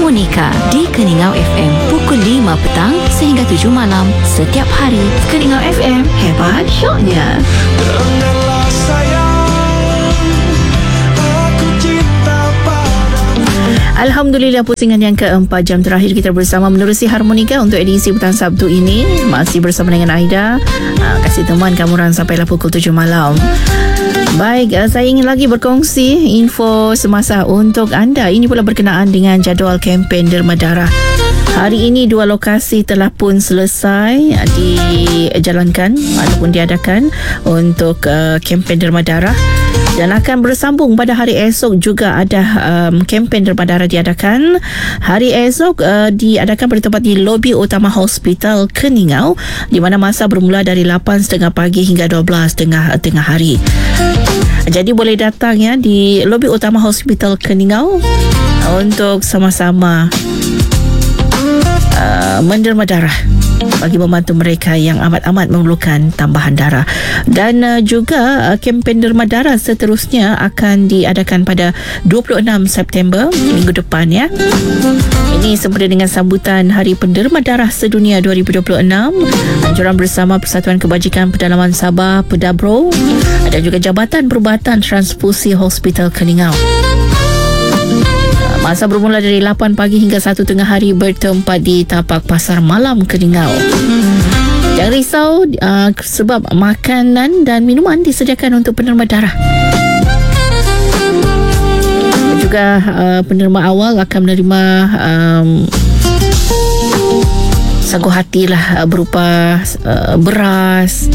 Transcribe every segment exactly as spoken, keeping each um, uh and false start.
Harmonika di Keningau F M pukul lima petang sehingga tujuh malam setiap hari. Keningau F M, hebat syoknya. Dengarlah sayang, aku cinta padamu. Alhamdulillah, pusingan yang keempat jam terakhir kita bersama menerusi Harmonika untuk edisi petang Sabtu ini. Masih bersama dengan Aida. uh, Kasih teman kamu orang sampailah pukul tujuh malam. Baik, uh, saya ingin lagi berkongsi info semasa untuk anda. Ini pula berkenaan dengan jadual kempen derma darah. Hari ini dua lokasi telah pun selesai uh, dijalankan ataupun diadakan untuk uh, kempen derma darah. Dan akan bersambung pada hari esok juga ada um, kempen derma darah diadakan. Hari esok uh, diadakan pada tempat di lobi utama Hospital Keningau, di mana masa bermula dari lapan tiga puluh pagi hingga dua belas tengah tengah hari. Jadi boleh datang ya di lobi utama Hospital Keningau untuk sama-sama uh, menderma darah bagi membantu mereka yang amat-amat memerlukan tambahan darah. Dan uh, juga uh, kempen derma darah seterusnya akan diadakan pada dua puluh enam September minggu depan ya. Ini sempena dengan sambutan Hari Penderma Darah Sedunia dua ribu dua puluh enam. Anjuran bersama Persatuan Kebajikan Pedalaman Sabah Pedabro dan juga Jabatan Perubatan Transfusi Hospital Keningau. Masa bermula dari lapan pagi hingga satu tengah hari, bertempat di tapak Pasar Malam Keningau. Jangan risau uh, sebab makanan dan minuman disediakan untuk penerima darah. Juga uh, penerima awal akan menerima um, sagu hati lah, uh, berupa uh, beras,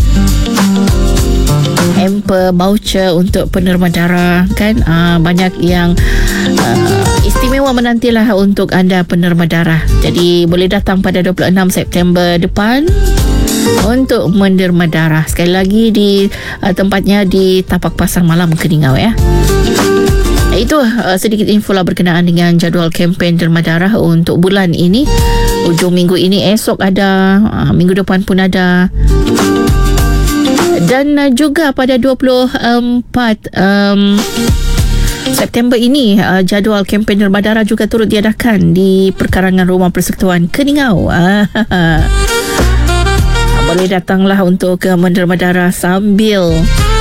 hamper, voucher untuk penerima darah kan. Uh, banyak yang uh, istimewa menantilah untuk anda penerima darah. Jadi boleh datang pada dua puluh enam September depan untuk menderma darah. Sekali lagi di uh, tempatnya di tapak Pasar Malam Keningau ya. Itu uh, sedikit info lah berkenaan dengan jadual kempen derma darah untuk bulan ini. Hujung minggu ini, esok ada, uh, minggu depan pun ada. Dan uh, juga pada dua puluh empat um, September ini, uh, jadual kempen derma darah juga turut diadakan di perkarangan Rumah Persekutuan Keningau. Boleh datanglah untuk uh, menderma darah sambil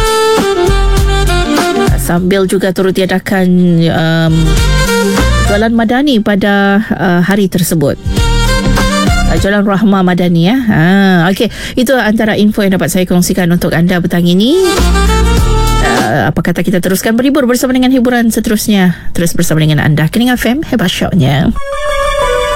Sambil juga turut diadakan um, jualan madani pada uh, hari tersebut. Uh, jualan Rahmah Madani ya. Ha, okey, itu antara info yang dapat saya kongsikan untuk anda petang ini. Uh, apa kata kita teruskan berhibur bersama dengan hiburan seterusnya. Terus bersama dengan anda. Keningau F M, hebat syoknya.